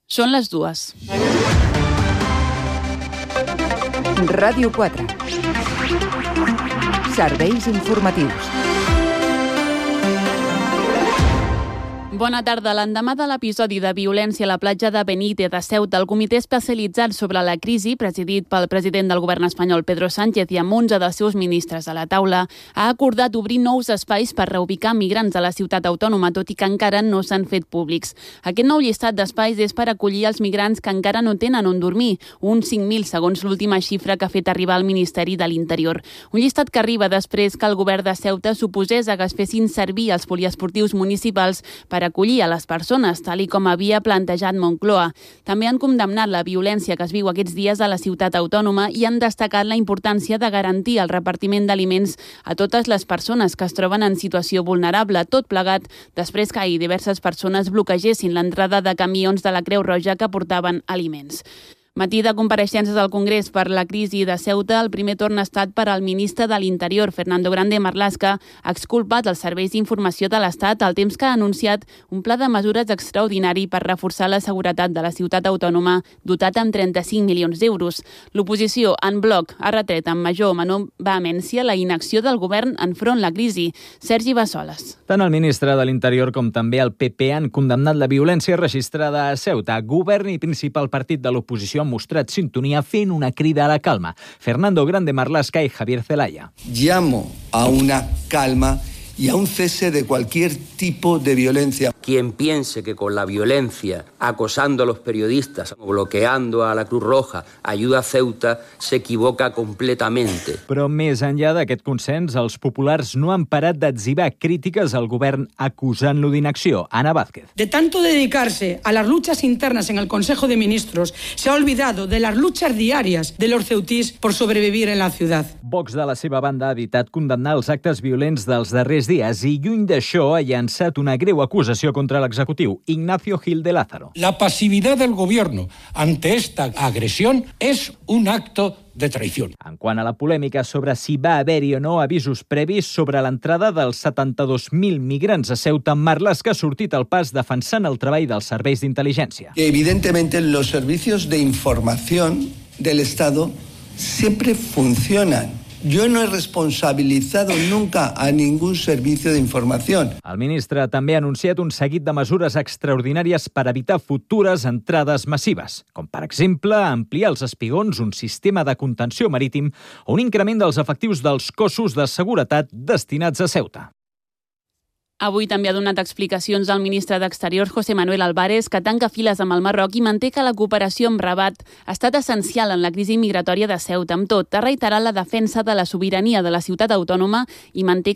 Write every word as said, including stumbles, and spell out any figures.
Són les dues. Ràdio quatre. Serveis informatius. Bona tarda. L'endemà de l'episodi de violència a la platja de Benítez de Ceuta, el comitè especialitzat sobre la crisi, presidit pel president del govern espanyol, Pedro Sánchez, i amb onze dels seus ministres a la taula, ha acordat obrir nous espais per reubicar migrants a la ciutat autònoma, tot i que encara no s'han fet públics. Aquest nou llistat d'espais és per acollir els migrants que encara no tenen on dormir, uns cinc mil, segons l'última xifra que ha fet arribar al Ministeri de l'Interior. Un llistat que arriba després que el govern de Ceuta suposés que es fessin servir els poliesportius municipals per acollir a les persones, tal i com havia plantejat Moncloa. També han condemnat la violència que es viu aquests dies a la ciutat autònoma i han destacat la importància de garantir el repartiment d'aliments a totes les persones que es troben en situació vulnerable, tot plegat després que ahir diverses persones bloquegessin l'entrada de camions de la Creu Roja que portaven aliments. Matí de compareixences al Congrés per la crisi de Ceuta, el primer torn ha estat per al ministre de l'Interior, Fernando Grande Marlaska, ha exculpat els serveis d'informació de l'Estat al temps que ha anunciat un pla de mesures extraordinari per reforçar la seguretat de la ciutat autònoma, dotat amb trenta-cinc milions d'euros. L'oposició, en bloc, ha retret amb major o menor vehemència la inacció del govern enfront la crisi. Sergi Bassoles. Tant el ministre de l'Interior com també el P P han condemnat la violència registrada a Ceuta. Govern i principal partit de l'oposició han mostrat sintonia fent una crida a la calma. Fernando Grande Marlaska y Javier Zelaya. Llamo a una calma y a un cese de cualquier tipo de violencia. Quien piense que con la violencia, acosando a los periodistas, bloqueando a la Cruz Roja, ayuda a Ceuta, se equivoca completamente. Però més enllà d'aquest consens, els populars no han parat d'etzibar crítiques al govern acusant-lo d'inacció. Ana Vázquez. De tanto dedicarse a las luchas internas en el Consejo de Ministros, se ha olvidado de las luchas diarias de los ceutís por sobrevivir en la ciudad. Vox, de la seva banda, ha evitat condemnar els actes violents dels darrers dies i, lluny d'això, ha llançat una greu acusació contra l'executiu, Ignacio Gil de Lázaro. La pasividad del gobierno ante esta agresión es un acto de traición. En quant a la polèmica sobre si va haver-hi o no avisos previs sobre l'entrada dels setanta-dos mil migrants a Ceuta, Marlaska ha sortit al pas defensant el treball dels serveis d'intel·ligència. Evidentemente, los servicios de información del Estado siempre funcionan. Yo no he responsabilizado nunca a ningún servicio de información. El ministre també ha anunciat un seguit de mesures extraordinàries per evitar futures entrades massives, com per exemple ampliar els espigons, un sistema de contenció marítim o un increment dels efectius dels cossos de seguretat destinats a Ceuta. Avui també ha donat explicacions al ministre d'Exteriors, José Manuel Álvarez, que tanca files amb el Marroc i manté que la cooperació amb Rabat ha estat essencial en la crisi migratòria de Ceuta. Amb tot, ha reiterat la defensa de la sobirania de la ciutat autònoma i manté